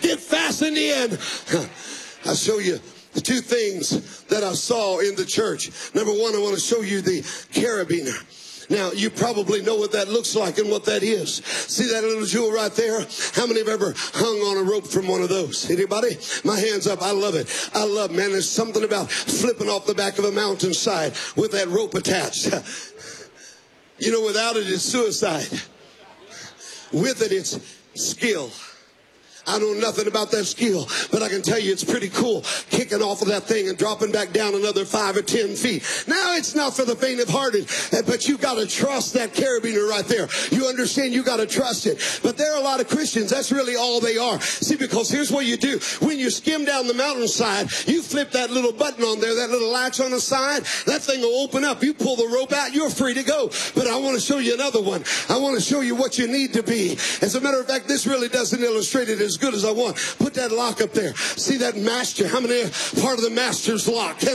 get fastened in. I'll show you the two things that I saw in the church. Number one, I want to show you the carabiner. Now, you probably know what that looks like and what that is. See that little jewel right there? How many have ever hung on a rope from one of those? Anybody? My hand's up. I love it. I love, man, there's something about flipping off the back of a mountainside with that rope attached. You know, without it, it's suicide. With it, it's skill. I know nothing about that skill, but I can tell you it's pretty cool kicking off of that thing and dropping back down another 5 or 10 feet. Now, it's not for the faint of hearted, but you got to trust that carabiner right there. You understand? You got to trust it. But there are a lot of Christians, that's really all they are. See, because here's what you do. When you skim down the mountainside, you flip that little button on there, that little latch on the side, that thing will open up. You pull the rope out, you're free to go. But I want to show you another one. I want to show you what you need to be. As a matter of fact, this really doesn't illustrate it as good as I want. Put that lock up there. See that master? How many are part of the master's lock?